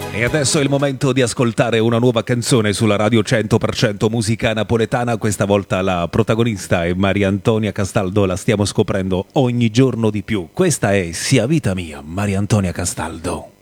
E adesso è il momento di ascoltare una nuova canzone sulla radio 100% musica napoletana. Questa volta la protagonista è Maria Antonia Castaldo, la stiamo scoprendo ogni giorno di più. Questa è Sia vita mia, Maria Antonia Castaldo.